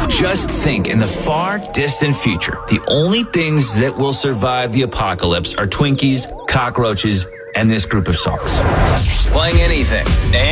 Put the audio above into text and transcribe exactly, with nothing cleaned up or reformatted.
Just think, in the far distant future, the only things that will survive the apocalypse are Twinkies, cockroaches, and this group of songs. Playing anything